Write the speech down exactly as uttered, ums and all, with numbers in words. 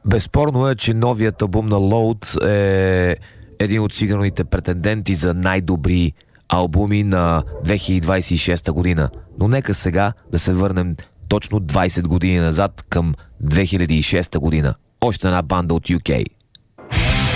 Безспорно е, че новият албум на Load е един от сигурните претенденти за най-добри албуми на две хиляди двадесет и шеста година. Но нека сега да се върнем точно двадесет години назад към две хиляди и шеста година. Още една банда от Ю Кей.